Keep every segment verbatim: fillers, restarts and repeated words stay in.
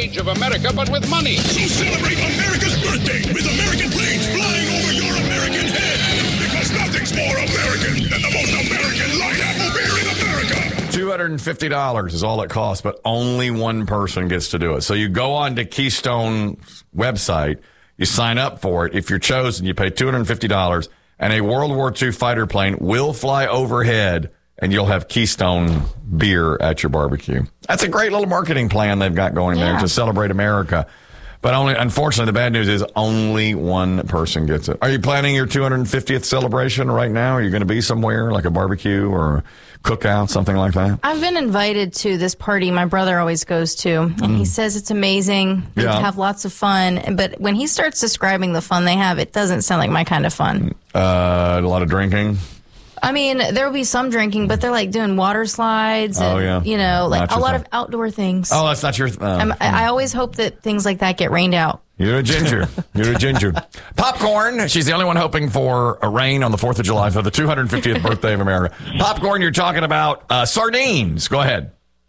age of America, but with money. So celebrate America's birthday with American planes flying over your American head. Because nothing's more American than the most American light apple beer in America. two hundred fifty dollars is all it costs, but only one person gets to do it. So you go on to Keystone's website, you sign up for it. If you're chosen, you pay two hundred fifty dollars, and a World War Two fighter plane will fly overhead, and you'll have Keystone beer at your barbecue. That's a great little marketing plan they've got going Yeah. there to celebrate America. But only, unfortunately, the bad news is only one person gets it. Are you planning your two hundred fiftieth celebration right now? Are you going to be somewhere, like a barbecue or a cookout, something like that? I've been invited to this party my brother always goes to, and Mm. he says it's amazing. They Yeah. have lots of fun. But when he starts describing the fun they have, it doesn't sound like my kind of fun. Uh, a lot of drinking. I mean, there will be some drinking, but they're like doing water slides and, Oh, yeah. you know, like Not a your lot thing. of outdoor things. Oh, that's not your... Uh, I'm- I, I always hope that things like that get rained out. You're a ginger. You're a ginger. Popcorn. She's the only one hoping for a rain on the fourth of July for the two hundred fiftieth birthday of America. Popcorn, you're talking about uh, sardines. Go ahead.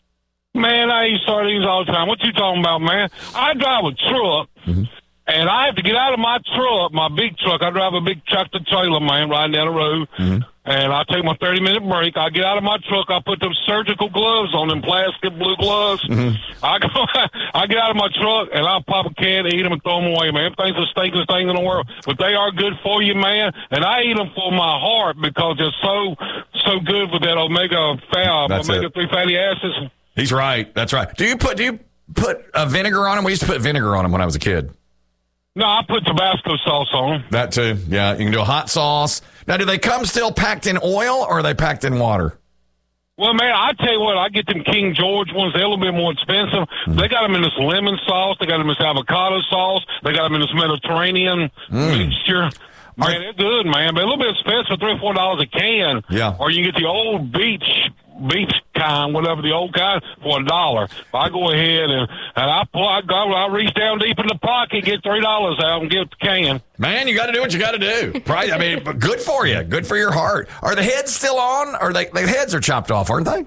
Man, I eat sardines all the time. What you talking about, man? I drive a truck, Mm-hmm. and I have to get out of my truck, my big truck. I drive a big tractor trailer, man, riding down the road. Mm-hmm. And I take my thirty-minute break. I get out of my truck. I put them surgical gloves on, them plastic blue gloves. Mm-hmm. I go, I get out of my truck, and I pop a can, eat them, and throw them away, man. Everything's the stinkiest thing in the world. But they are good for you, man. And I eat them for my heart because they're so, so good with that omega fat, That's omega it. three fatty acids. He's right. That's right. Do you put do you put uh, vinegar on them? We used to put vinegar on them when I was a kid. No, I put Tabasco sauce on them. That too. Yeah, you can do a hot sauce. Now, do they come still packed in oil or are they packed in water? Well, man, I tell you what, I get them King George ones. They're a little bit more expensive. Mm. They got them in this lemon sauce. They got them in this avocado sauce. They got them in this Mediterranean Mm. mixture. Man, they're good, man. But a little bit expensive, three or four dollars a can. Yeah. Or you can get the old beach beach kind, whatever the old kind, for a dollar. I go ahead and, and I pull, I go, I reach down deep in the pocket, get three dollars out, and get the can. Man, you got to do what you got to do. Right? I mean, but good for you. Good for your heart. Are the heads still on? Or they the heads are chopped off, aren't they?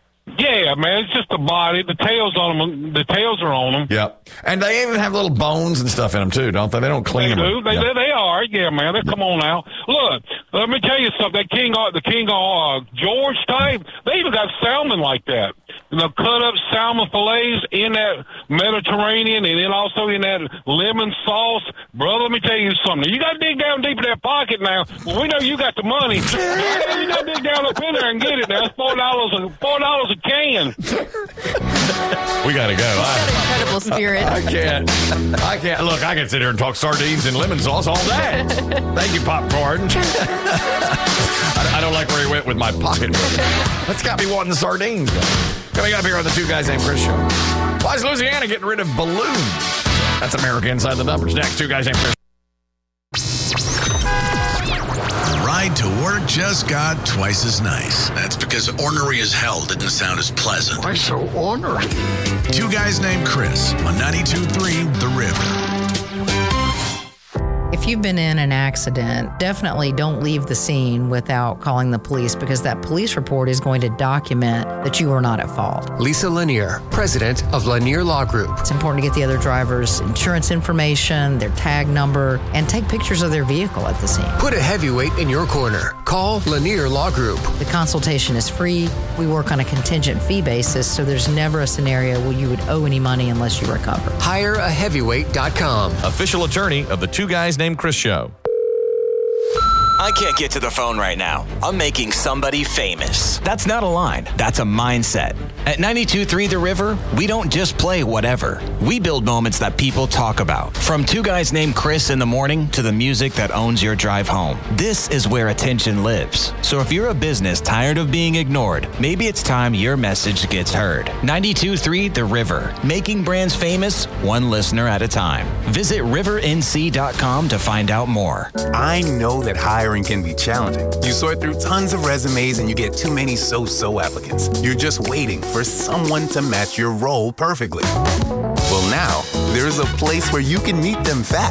Yeah, man, it's just the body. The tails on them. The tails are on them. Yep. And they even have little bones and stuff in them too, don't they? They don't clean They them. do. They, Yeah. they, they are. Yeah, man. They come on now. Look, let me tell you something. That King, uh, the King uh, George type, they even got salmon like that. You know, cut up salmon fillets in that Mediterranean and then also in that lemon sauce. Brother, let me tell you something. You got to dig down deep in that pocket now. Well, we know you got the money. You got to dig down up in there and get it. Now, it's four dollars a, four dollars a can. We got to go. I, Incredible spirit. I can't. I can't. Look, I can sit here and talk sardines and lemon sauce all day. Thank you, popcorn. I, I don't like where he went with my pocket. That's got me wanting sardines. Coming up here on the Two Guys Named Chris show. Why is Louisiana getting rid of balloons? That's America Inside the Numbers. Next, Two Guys Named Chris. Ride to work just got twice as nice. That's because ornery as hell didn't sound as pleasant. Why so ornery? Two Guys Named Chris on ninety-two point three The River. If you've been in an accident, definitely don't leave the scene without calling the police because that police report is going to document that you were not at fault. Lisa Lanier, president of Lanier Law Group. It's important to get the other driver's insurance information, their tag number, and take pictures of their vehicle at the scene. Put a heavyweight in your corner. Call Lanier Law Group. The consultation is free. We work on a contingent fee basis, so there's never a scenario where you would owe any money unless you recover. hire a heavyweight dot com. Official attorney of the Two Guys Named Chris show. I can't get to the phone right now. I'm making somebody famous. That's not a line. That's a mindset. At ninety-two point three The River, we don't just play whatever. We build moments that people talk about. From Two Guys Named Chris in the morning to the music that owns your drive home. This is where attention lives. So if you're a business tired of being ignored, maybe it's time your message gets heard. ninety-two point three The River, making brands famous one listener at a time. Visit river n c dot com to find out more. I know that hiring can be challenging. You sort through tons of resumes and you get too many so-so applicants. You're just waiting for someone to match your role perfectly. Well, now, there's a place where you can meet them fast.